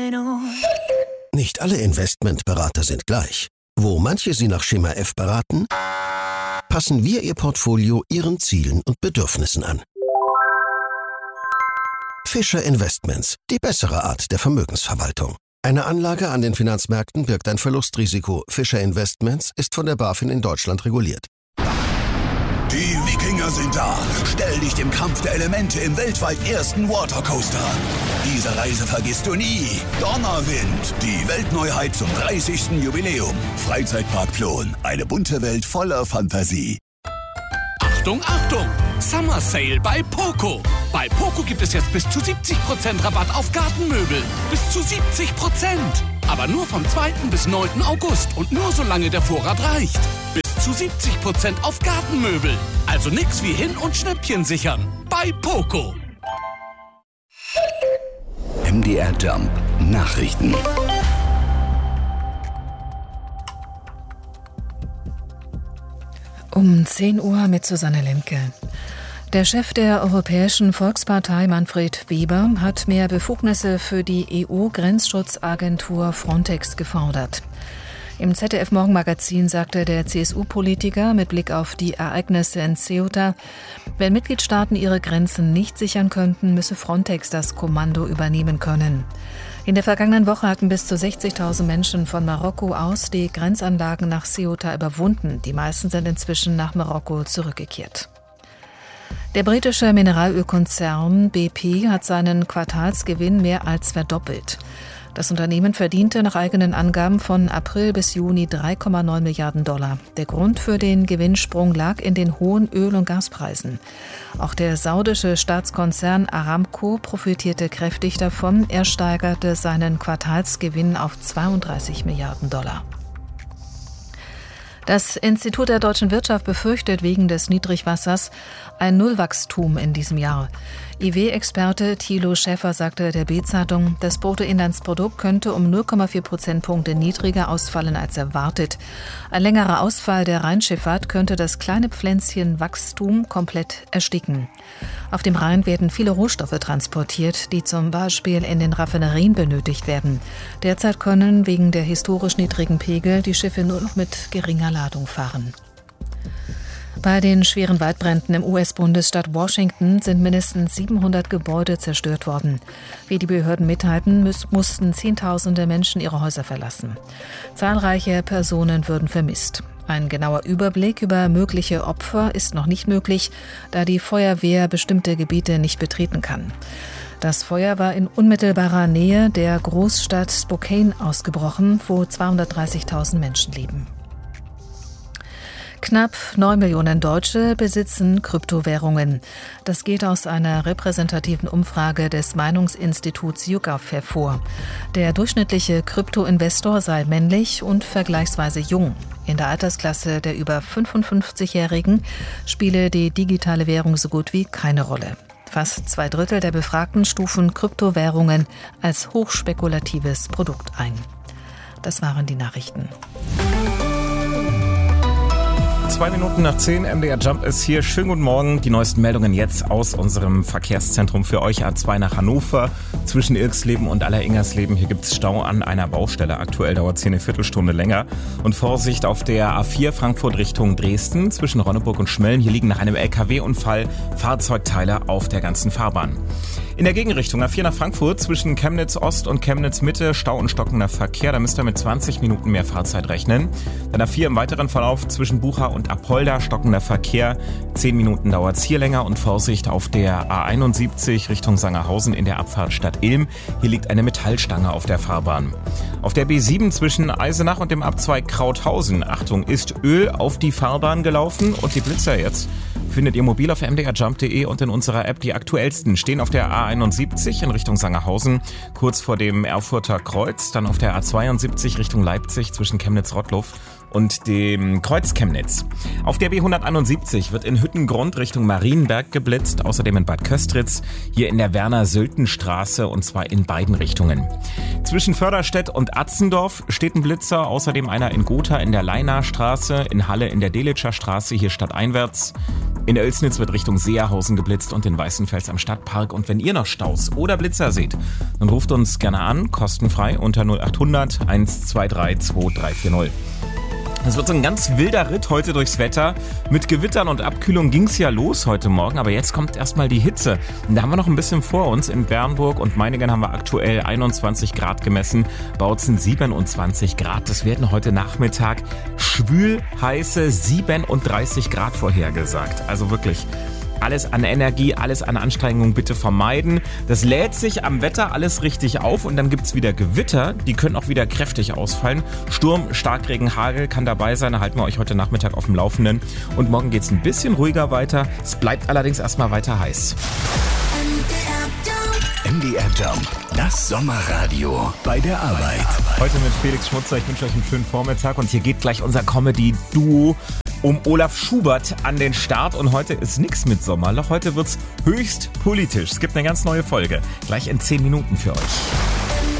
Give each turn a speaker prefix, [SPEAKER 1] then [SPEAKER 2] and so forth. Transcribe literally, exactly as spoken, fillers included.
[SPEAKER 1] Nicht alle Investmentberater sind gleich. Wo manche Sie nach Schema F beraten, passen wir Ihr Portfolio Ihren Zielen und Bedürfnissen an. Fischer Investments, die bessere Art der Vermögensverwaltung. Eine Anlage an den Finanzmärkten birgt ein Verlustrisiko. Fischer Investments ist von der BaFin in Deutschland reguliert.
[SPEAKER 2] Die Wikinger sind da. Stell dich dem Kampf der Elemente im weltweit ersten Watercoaster. Diese Reise vergisst du nie. Donnerwind, die Weltneuheit zum dreißigsten Jubiläum. Freizeitpark Plon, eine bunte Welt voller Fantasie.
[SPEAKER 3] Achtung, Achtung! Summer Sale bei Poco. Bei Poco gibt es jetzt bis zu siebzig Prozent Rabatt auf Gartenmöbel. Bis zu siebzig Prozent. Aber nur vom zweiten bis neunten August und nur solange der Vorrat reicht. Bis zu siebzig Prozent auf Gartenmöbel. Also nix wie hin und Schnäppchen sichern. Bei Poco.
[SPEAKER 2] M D R Jump Nachrichten.
[SPEAKER 4] Um zehn Uhr mit Susanne Lemke. Der Chef der Europäischen Volkspartei, Manfred Weber, hat mehr Befugnisse für die E U-Grenzschutzagentur Frontex gefordert. Im Z D F-Morgenmagazin sagte der C S U-Politiker mit Blick auf die Ereignisse in Ceuta, wenn Mitgliedstaaten ihre Grenzen nicht sichern könnten, müsse Frontex das Kommando übernehmen können. In der vergangenen Woche hatten bis zu sechzigtausend Menschen von Marokko aus die Grenzanlagen nach Ceuta überwunden. Die meisten sind inzwischen nach Marokko zurückgekehrt. Der britische Mineralölkonzern B P hat seinen Quartalsgewinn mehr als verdoppelt. Das Unternehmen verdiente nach eigenen Angaben von April bis Juni drei Komma neun Milliarden Dollar. Der Grund für den Gewinnsprung lag in den hohen Öl- und Gaspreisen. Auch der saudische Staatskonzern Aramco profitierte kräftig davon. Er steigerte seinen Quartalsgewinn auf zweiunddreißig Milliarden Dollar. Das Institut der deutschen Wirtschaft befürchtet wegen des Niedrigwassers ein Nullwachstum in diesem Jahr. I W-Experte Thilo Schäfer sagte der B-Zeitung, das Bruttoinlandsprodukt könnte um null Komma vier Prozentpunkte niedriger ausfallen als erwartet. Ein längerer Ausfall der Rheinschifffahrt könnte das kleine Pflänzchen Wachstum komplett ersticken. Auf dem Rhein werden viele Rohstoffe transportiert, die zum Beispiel in den Raffinerien benötigt werden. Derzeit können wegen der historisch niedrigen Pegel die Schiffe nur noch mit geringer Ladung fahren. Bei den schweren Waldbränden im U S-Bundesstaat Washington sind mindestens siebenhundert Gebäude zerstört worden. Wie die Behörden mitteilten, müß, mussten Zehntausende Menschen ihre Häuser verlassen. Zahlreiche Personen würden vermisst. Ein genauer Überblick über mögliche Opfer ist noch nicht möglich, da die Feuerwehr bestimmte Gebiete nicht betreten kann. Das Feuer war in unmittelbarer Nähe der Großstadt Spokane ausgebrochen, wo zweihundertdreißigtausend Menschen leben. Knapp neun Millionen Deutsche besitzen Kryptowährungen. Das geht aus einer repräsentativen Umfrage des Meinungsinstituts YouGov hervor. Der durchschnittliche Kryptoinvestor sei männlich und vergleichsweise jung. In der Altersklasse der über fünfundfünfzigjährigen spiele die digitale Währung so gut wie keine Rolle. Fast zwei Drittel der Befragten stufen Kryptowährungen als hochspekulatives Produkt ein. Das waren die Nachrichten.
[SPEAKER 5] Zwei Minuten nach zehn, M D R Jump ist hier. Schönen guten Morgen. Die neuesten Meldungen jetzt aus unserem Verkehrszentrum für euch. A zwei nach Hannover, zwischen Irksleben und Alleringersleben. Hier gibt es Stau an einer Baustelle. Aktuell dauert es hier eine Viertelstunde länger. Und Vorsicht auf der A vier Frankfurt Richtung Dresden, zwischen Ronneburg und Schmellen. Hier liegen nach einem L K W-Unfall Fahrzeugteile auf der ganzen Fahrbahn. In der Gegenrichtung A vier nach Frankfurt, zwischen Chemnitz Ost und Chemnitz Mitte, Stau und stockender Verkehr. Da müsst ihr mit zwanzig Minuten mehr Fahrzeit rechnen. Dann A vier im weiteren Verlauf zwischen Bucha und Apolda, stockender Verkehr. zehn Minuten dauert es hier länger und Vorsicht auf der A einundsiebzig Richtung Sangerhausen in der Abfahrt Stadt Ilm. Hier liegt eine Metallstange auf der Fahrbahn. Auf der B sieben zwischen Eisenach und dem Abzweig Krauthausen, Achtung, ist Öl auf die Fahrbahn gelaufen und die Blitzer jetzt findet ihr mobil auf m d r jump punkt d e und in unserer App. Die aktuellsten stehen auf der A einundsiebzig in Richtung Sangerhausen, kurz vor dem Erfurter Kreuz, dann auf der A zweiundsiebzig Richtung Leipzig zwischen Chemnitz-Rottluff und dem Kreuz Chemnitz. Auf der B hunderteinundsiebzig wird in Hüttengrund Richtung Marienberg geblitzt, außerdem in Bad Köstritz, hier in der Werner-Sülten-Straße und zwar in beiden Richtungen. Zwischen Förderstedt und Atzendorf steht ein Blitzer, außerdem einer in Gotha in der Leinastraße, in Halle in der Delitscher Straße, hier stadteinwärts. In Oelsnitz wird Richtung Seerhausen geblitzt und in Weißenfels am Stadtpark. Und wenn ihr noch Staus oder Blitzer seht, dann ruft uns gerne an, kostenfrei unter null acht hundert eins zwei drei zwei drei vier null. Es wird so ein ganz wilder Ritt heute durchs Wetter. Mit Gewittern und Abkühlung ging's ja los heute Morgen, aber jetzt kommt erstmal die Hitze. Und da haben wir noch ein bisschen vor uns. In Bernburg und Meiningen haben wir aktuell einundzwanzig Grad gemessen, Bautzen siebenundzwanzig Grad. Das werden heute Nachmittag schwül heiße siebenunddreißig Grad vorhergesagt. Also wirklich alles an Energie, alles an Anstrengung bitte vermeiden. Das lädt sich am Wetter alles richtig auf und dann gibt's wieder Gewitter. Die können auch wieder kräftig ausfallen. Sturm, Starkregen, Hagel kann dabei sein. Da halten wir euch heute Nachmittag auf dem Laufenden. Und morgen geht's ein bisschen ruhiger weiter. Es bleibt allerdings erstmal weiter heiß.
[SPEAKER 2] M D R Jump, das Sommerradio bei der Arbeit.
[SPEAKER 5] Heute mit Felix Schmutzer. Ich wünsche euch einen schönen Vormittag und hier geht gleich unser Comedy-Duo um Olaf Schubert an den Start. Und heute ist nichts mit Sommerloch. Heute wird's höchst politisch. Es gibt eine ganz neue Folge. Gleich in zehn Minuten für euch.